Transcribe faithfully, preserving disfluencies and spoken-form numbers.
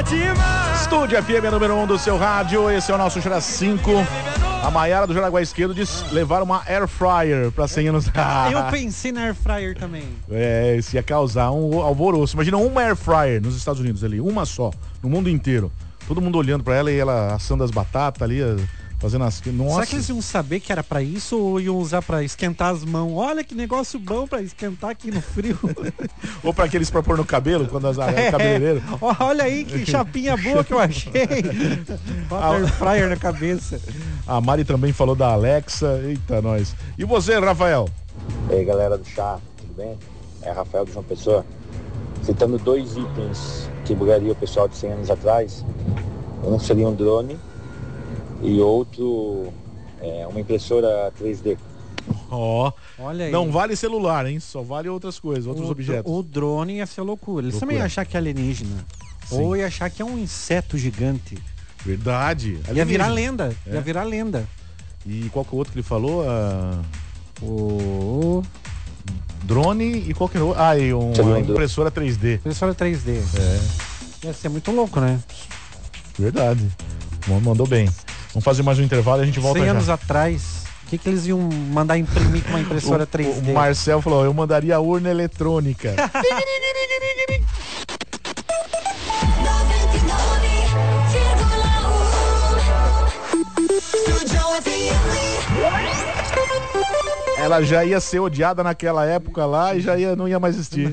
Estúdio F M número um do seu rádio, esse é o nosso Jura cinco. A Maiara do Jaraguá Esquerdo diz levar uma Air Fryer pra cem anos. Eu pensei na Air Fryer também. É, isso ia causar um alvoroço. Imagina uma Air Fryer nos Estados Unidos ali, uma só, no mundo inteiro. Todo mundo olhando pra ela e ela assando as batatas ali, fazendo as... Nossa. Será que eles iam saber que era pra isso ou iam usar pra esquentar as mãos? Olha que negócio bom pra esquentar aqui no frio. Ou pra aqueles pra pôr no cabelo, quando as é, cabeleireiro. Olha aí que chapinha boa que eu achei. Bota Air Fryer na cabeça. A Mari também falou da Alexa. Eita, nós. E você, Rafael? E aí, galera do chá, tudo bem? É Rafael do João Pessoa. Citando dois itens que bugaria o pessoal de cem anos atrás. Um seria um drone e outro é uma impressora três D. Ó, oh, olha aí. Não vale celular, hein? Só vale outras coisas, outros o, objetos. O drone ia ser loucura. Eles loucura. também iam achar que é alienígena. Sim. Ou ia achar que é um inseto gigante. Verdade. Alienígena. Ia virar lenda. É. Ia virar lenda. E qual que é o outro que ele falou? Ah... O... Drone e qualquer outro. Ah, e um, uma impressora três D. Impressora três D. É. Ia ser muito louco, né? Verdade. Mandou bem. Vamos fazer mais um intervalo e a gente volta já. cem anos atrás, o que, que eles iam mandar imprimir com uma impressora o, três D? O Marcel falou, eu mandaria a urna eletrônica. Ela já ia ser odiada naquela época lá e já ia, não ia mais existir.